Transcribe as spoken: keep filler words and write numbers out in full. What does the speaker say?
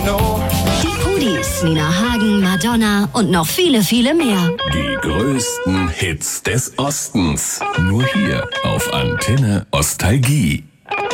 know. Die Pudis, Nina Hagen, Madonna und noch viele, viele mehr. Die größten Hits des Ostens. Nur hier auf Antenne Ostalgie.